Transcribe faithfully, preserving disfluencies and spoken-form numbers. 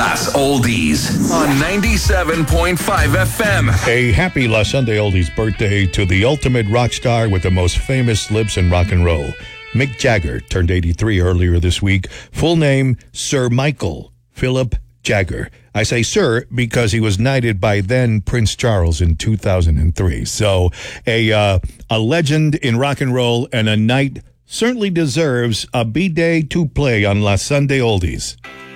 Las Oldies on ninety-seven point five F M. A happy La Sunday Oldies birthday to the ultimate rock star with the most famous lips in rock and roll. Mick Jagger turned eighty-three earlier this week. Full name, Sir Michael Philip Jagger. I say sir because he was knighted by then Prince Charles in two thousand three. So a uh, a legend in rock and roll and a knight certainly deserves a B-Day to play on La Sunday Oldies.